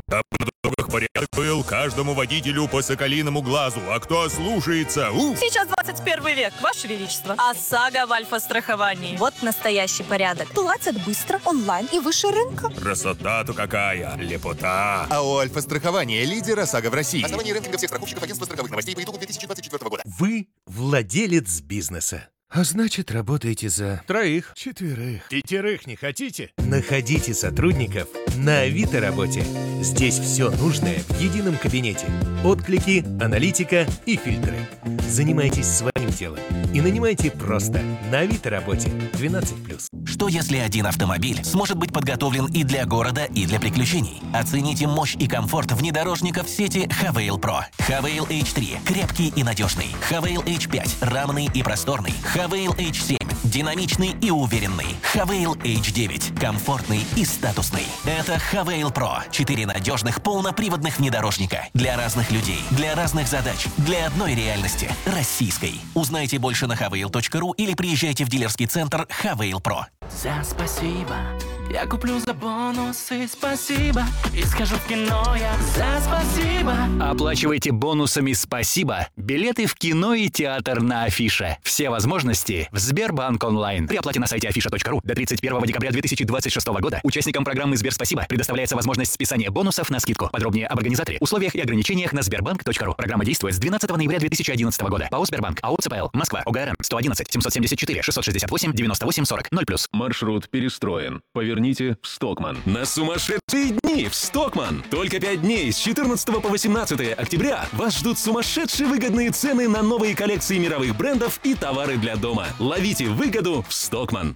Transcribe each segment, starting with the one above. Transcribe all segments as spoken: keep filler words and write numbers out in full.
А на дорогах порядок был, каждому водителю по соколиному глазу. А кто слушается? У! Сейчас двадцать первый век, Ваше Величество. ОСАГО в альфа-страховании. Вот настоящий порядок. Платят быстро, онлайн и выше рынка. Красота-то какая! Лепота! АО «Альфа-страхование» — лидер ОСАГО в России. Основание рейтинга всех страховщиков агентства страховых новостей по итогам две тысячи двадцать четвёртого года. Вы владелец бизнеса. А значит, работаете за Троих. четверых. Пятерых не хотите? Находите сотрудников на Авито работе. Здесь все нужное в едином кабинете. Отклики, аналитика и фильтры. Занимайтесь своим делом и нанимайте просто на Авито работе двенадцать плюс. Что если один автомобиль сможет быть подготовлен и для города, и для приключений? Оцените мощь и комфорт внедорожников сети Хавейл Про. Хавейл эйч три – крепкий и надежный. Хавейл эйч пять – равный и просторный. Хавейл эйч семь – динамичный и уверенный. Хавейл эйч девять – комфортный и статусный. Это Хавейл Про. Четыре надежных полноприводных внедорожника. Для разных людей, для разных задач, для одной реальности – российской. Узнайте больше на хавейл точка ру или приезжайте в дилерский центр Хавейл Про. За спасибо я куплю за бонусы, спасибо. И схожу в кино я за спасибо. Оплачивайте бонусами «Спасибо» билеты в кино и театр на Афише. Все возможности в Сбербанк онлайн. При оплате на сайте афиша точка ру до тридцать первого декабря две тысячи двадцать шестого года участникам программы «Сберспасибо» предоставляется возможность списания бонусов на скидку. Подробнее об организаторе, условиях и ограничениях на сбербанк точка ру. Программа действует с двенадцатого ноября две тысячи одиннадцатого года. ПАО «Сбербанк», АО «ЦПЛ», Москва, ОГРН, сто одиннадцать семьсот семьдесят четыре шестьсот шестьдесят восемь девяносто восемь сорок ноль плюс. Маршрут перестроен. Поверните в Стокман. На сумасшедшие дни в Стокман. Только пять дней с четырнадцатого по восемнадцатое октября вас ждут сумасшедшие выгодные цены на новые коллекции мировых брендов и товары для дома. Ловите выгоду в Стокман.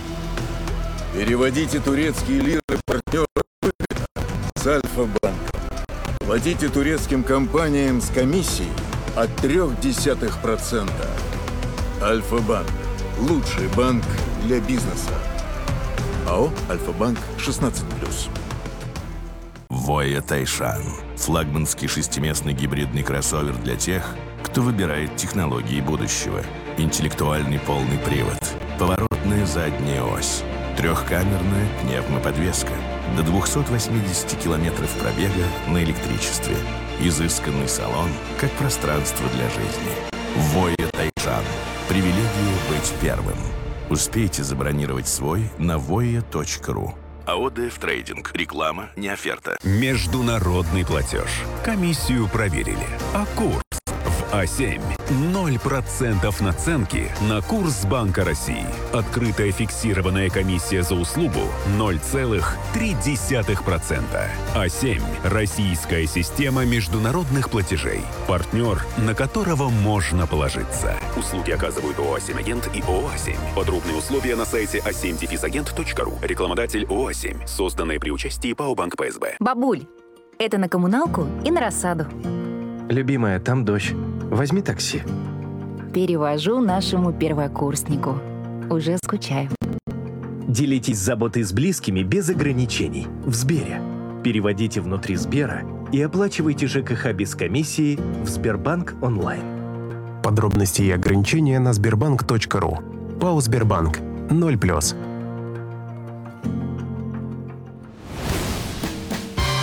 Переводите турецкие лиры партнеру с Альфа-банком. Платите турецким компаниям с комиссией от трёх десятых процента. Альфа-банк. Лучший банк для бизнеса. АО «Альфа-банк» шестнадцать плюс. Voya Taishan – флагманский шестиместный гибридный кроссовер для тех, кто выбирает технологии будущего. Интеллектуальный полный привод, поворотная задняя ось, трехкамерная пневмоподвеска, до двухсот восьмидесяти километров пробега на электричестве. Изысканный салон, как пространство для жизни. Voya Taishan – привилегия быть первым. Успейте забронировать свой на voya точка ру. АО «ДФ Трейдинг». Реклама, не оферта. Международный платеж. Комиссию проверили. А курс в А семь. ноль процентов наценки на курс Банка России. Открытая фиксированная комиссия за услугу ноль целых три десятых процента. А семь. Российская система международных платежей. Партнер, на которого можно положиться. Услуги оказывают ООО «А семь Агент» и ООО «А семь». Подробные условия на сайте а семь агент точка ру. Рекламодатель ООО «А семь». Созданное при участии ПАО «Банк ПСБ». Бабуль, это на коммуналку и на рассаду. Любимая, там дождь. Возьми такси. Перевожу нашему первокурснику. Уже скучаю. Делитесь заботой с близкими без ограничений. В Сбере. Переводите внутри Сбера и оплачивайте ЖКХ без комиссии в Сбербанк онлайн. Подробности и ограничения на сбербанк точка ру. ПАО «Сбербанк». ноль плюс.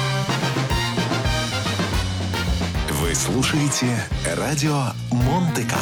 Вы слушаете радио Монте-Карло.